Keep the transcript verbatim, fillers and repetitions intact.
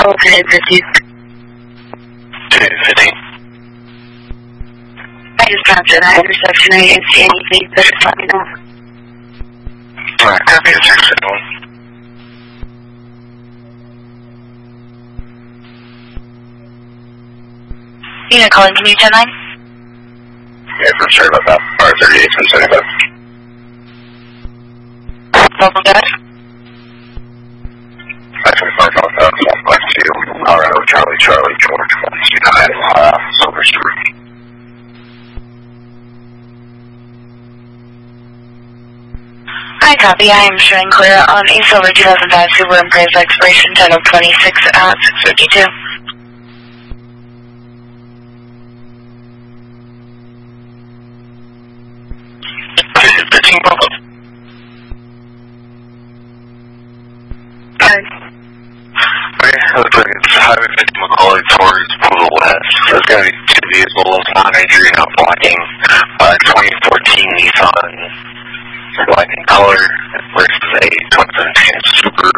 Okay, fifty. two fifteen. I just passed at that intersection. I didn't see anything, but just let me know. Alright, copy the six seven one. Unit calling, can you ten nine? Yeah, I'm sorry about that. R thirty-eight, ten seventy-five. Double dash. five twenty-five, one five two, Colorado, Charlie, Charlie, George, one two nine, uh, Silver Street. Hi, copy. I am showing clear on a Silver two thousand five Subaru Impreza expiration title twenty-six at six fifty-two. fifteen Bravo. Hi. Okay, looks like it's Highway fifty McCauley towards Poodle West. So it's going to be two vehicles, non-entry, not blocking. Uh, twenty fourteen Nissan, black in color, versus a twenty seventeen Subaru